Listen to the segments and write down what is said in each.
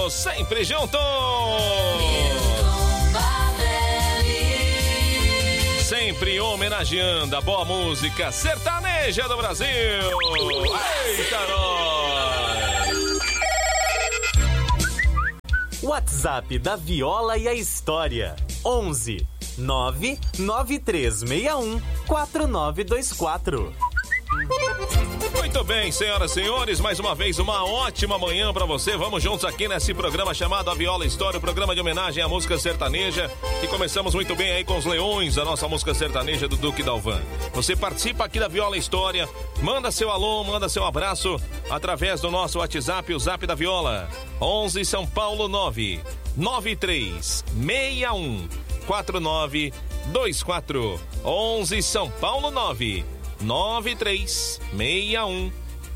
sempre junto. Sempre homenageando a boa música sertaneja do Brasil. Eita, nós! WhatsApp da Viola e a História. 11 99361 4924. Muito bem, senhoras e senhores, mais uma vez uma ótima manhã pra você. Vamos juntos aqui nesse programa chamado A Viola História, o programa de homenagem à música sertaneja, que começamos muito bem aí com os Leões, a nossa música sertaneja do Duque Dalvan. Você participa aqui da Viola História, manda seu alô, manda seu abraço através do nosso WhatsApp, o Zap da Viola. 11 São Paulo 9 9361 4924. 11 São Paulo 9 9361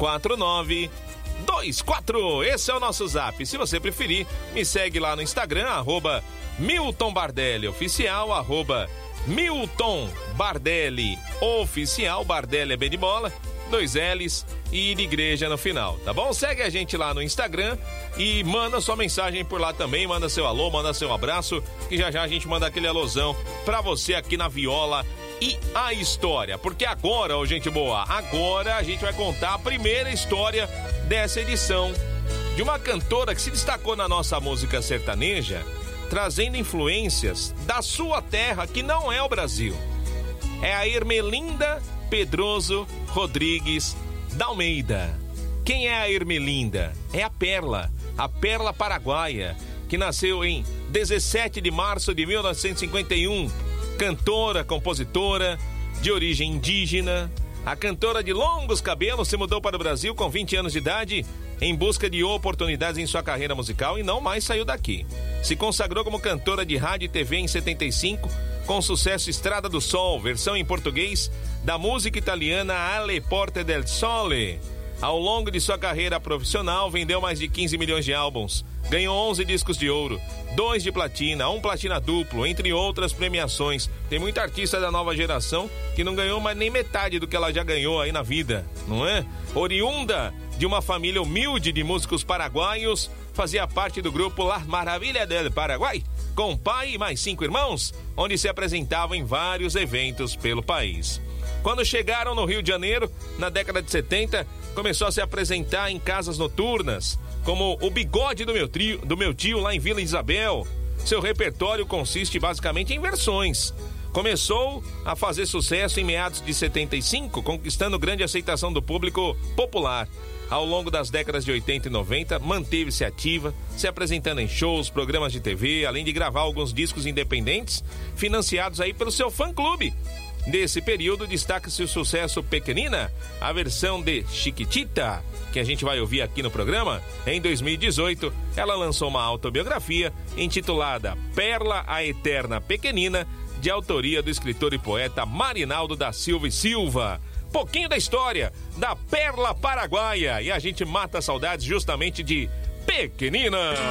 4924. Esse é o nosso Zap. Se você preferir, me segue lá no Instagram, @Milton Bardelli Oficial, @Milton Bardelli Oficial. Bardelli é bem de bola, 2 L's e de igreja no final, tá bom? Segue a gente lá no Instagram e manda sua mensagem por lá também, manda seu alô, manda seu abraço, que já a gente manda aquele alôzão pra você aqui na Viola e a História. Porque agora, ô gente boa, agora a gente vai contar a primeira história dessa edição de uma cantora que se destacou na nossa música sertaneja, trazendo influências da sua terra, que não é o Brasil. É a Ermelinda Pedroso Rodrigues da Almeida. Quem é a Ermelinda? É a Perla paraguaia, que nasceu em 17 de março de 1951. Cantora, compositora, de origem indígena. A cantora de longos cabelos se mudou para o Brasil com 20 anos de idade em busca de oportunidades em sua carreira musical e não mais saiu daqui. Se consagrou como cantora de rádio e TV em 75, com o sucesso Estrada do Sol, versão em português da música italiana Alle Porte del Sole. Ao longo de sua carreira profissional, vendeu mais de 15 milhões de álbuns, ganhou 11 discos de ouro, 2 de platina, 1 platina duplo, entre outras premiações. Tem muita artista da nova geração que não ganhou mais nem metade do que ela já ganhou aí na vida, não é? Oriunda de uma família humilde de músicos paraguaios, fazia parte do grupo La Maravilha del Paraguai, com pai e mais 5 irmãos, onde se apresentavam em vários eventos pelo país. Quando chegaram no Rio de Janeiro, na década de 70, começou a se apresentar em casas noturnas, como o Bigode do meu tio lá em Vila Isabel. Seu repertório consiste basicamente em versões. Começou a fazer sucesso em meados de 75, conquistando grande aceitação do público popular. Ao longo das décadas de 80 e 90, manteve-se ativa, se apresentando em shows, programas de TV, além de gravar alguns discos independentes, financiados aí pelo seu fã-clube. Nesse período, destaca-se o sucesso Pequenina, a versão de Chiquitita, que a gente vai ouvir aqui no programa. Em 2018, ela lançou uma autobiografia intitulada Perla, a Eterna Pequenina, de autoria do escritor e poeta Marinaldo da Silva e Silva. Pouquinho da história da Perla paraguaia, e a gente mata saudades justamente de Pequenina.